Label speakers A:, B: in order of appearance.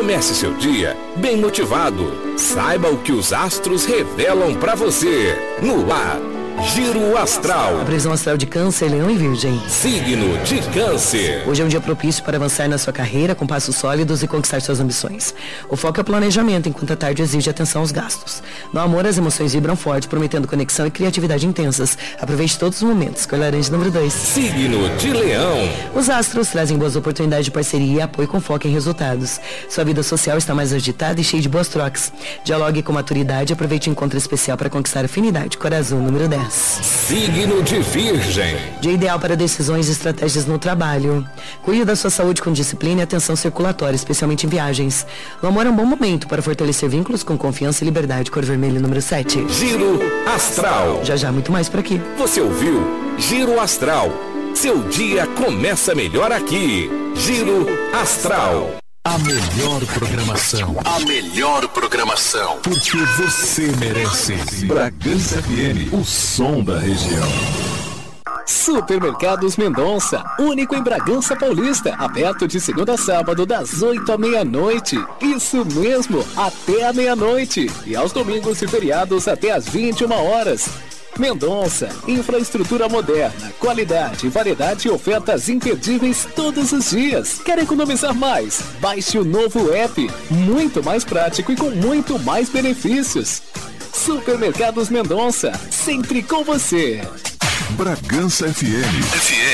A: Comece seu dia bem motivado. Saiba o que os astros revelam para você. No ar, Giro Astral.
B: A previsão astral de Câncer, Leão e Virgem.
A: Signo de Câncer.
B: Hoje é um dia propício para avançar na sua carreira com passos sólidos e conquistar suas ambições. O foco é o planejamento, enquanto a tarde exige atenção aos gastos. No amor, as emoções vibram forte, prometendo conexão e criatividade intensas. Aproveite todos os momentos. Cor laranja número 2.
A: Signo de Leão.
B: Os astros trazem boas oportunidades de parceria e apoio com foco em resultados. Sua vida social está mais agitada e cheia de boas trocas. Dialogue com maturidade e aproveite o encontro especial para conquistar afinidade. Cor azul número 10.
A: Signo de Virgem.
B: Dia ideal para decisões e estratégias no trabalho. Cuide da sua saúde com disciplina e atenção circulatória, especialmente em viagens. No amor é um bom momento para fortalecer vínculos com confiança e liberdade. Cor vermelho número 7.
A: Giro Astral.
B: Já muito mais por aqui.
A: Você ouviu Giro Astral. Seu dia começa melhor aqui. Giro Astral.
C: A melhor programação. A melhor programação. Porque você merece. Bragança FM, o som da região.
D: Supermercados Mendonça, único em Bragança Paulista, aberto de segunda a sábado das 8 à meia-noite. Isso mesmo, até a meia-noite. E aos domingos e feriados até às 21 horas. Mendonça, infraestrutura moderna, qualidade, variedade e ofertas imperdíveis todos os dias. Quer economizar mais? Baixe o novo app, muito mais prático e com muito mais benefícios. Supermercados Mendonça, sempre com você.
C: Bragança FM.